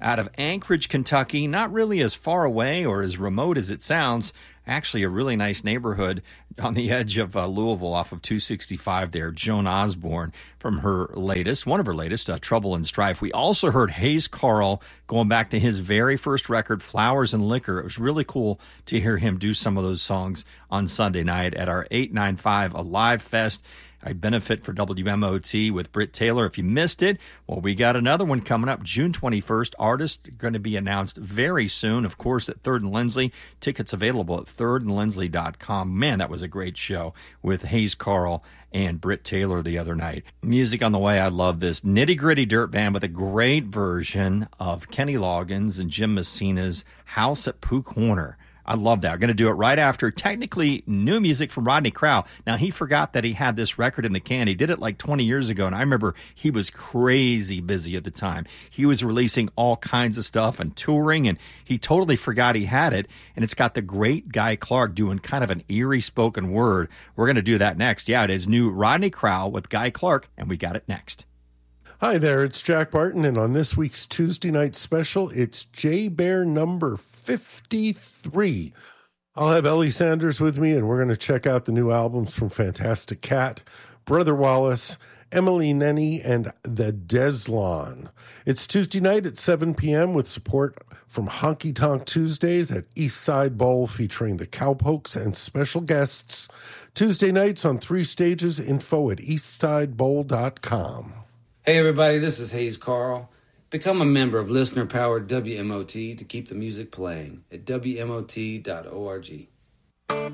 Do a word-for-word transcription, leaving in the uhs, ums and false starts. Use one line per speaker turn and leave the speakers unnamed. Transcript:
out of Anchorage, Kentucky, not really as far away or as remote as it sounds. Actually, a really nice neighborhood on the edge of uh, Louisville off of two sixty-five there. Joan Osborne from her latest, one of her latest, uh, Trouble and Strife. We also heard Hayes Carll going back to his very first record, Flowers and Liquor. It was really cool to hear him do some of those songs on Sunday night at our eight ninety-five Alive Fest. I benefit for W M O T with Britt Taylor. If you missed it, well, we got another one coming up June twenty-first. Artist going to be announced very soon, of course, at Third and Lindsley. Tickets available at third and lindsley dot com. Man, that was a great show with Hayes Carll and Britt Taylor the other night. Music on the way, I love this. Nitty Gritty Dirt Band with a great version of Kenny Loggins and Jim Messina's House at Pooh Corner. I love that. We're going to do it right after technically new music from Rodney Crowell. Now, he forgot that he had this record in the can. He did it like twenty years ago, and I remember he was crazy busy at the time. He was releasing all kinds of stuff and touring, and he totally forgot he had it. And it's got the great Guy Clark doing kind of an eerie spoken word. We're going to do that next. Yeah, it is new Rodney Crowell with Guy Clark, and we got it next.
Hi there, it's Jack Barton, and on this week's Tuesday night special, it's J Bear number fifty-three. I'll have Ellie Sanders with me, and we're going to check out the new albums from Fantastic Cat, Brother Wallace, Emily Nenny, and The Deslon. It's Tuesday night at seven p.m. with support from Honky Tonk Tuesdays at East Side Bowl featuring the Cowpokes and special guests. Tuesday nights on three stages, info at east side bowl dot com.
Hey everybody, this is Hayes Carll. Become a member of listener-powered W M O T to keep the music playing at W M O T dot org.